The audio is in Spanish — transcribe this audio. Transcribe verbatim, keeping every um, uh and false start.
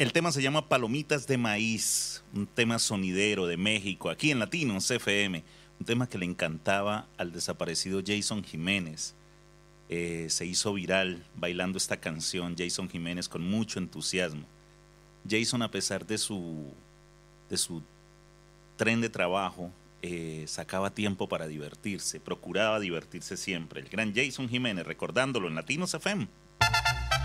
El tema se llama Palomitas de Maíz, un tema sonidero de México, aquí en Latinos F M, un tema que le encantaba al desaparecido Jason Jiménez. Eh, se hizo viral bailando esta canción, Jason Jiménez, con mucho entusiasmo. Jason, a pesar de su, de su tren de trabajo, eh, sacaba tiempo para divertirse, procuraba divertirse siempre. El gran Jason Jiménez, recordándolo en Latinos F M.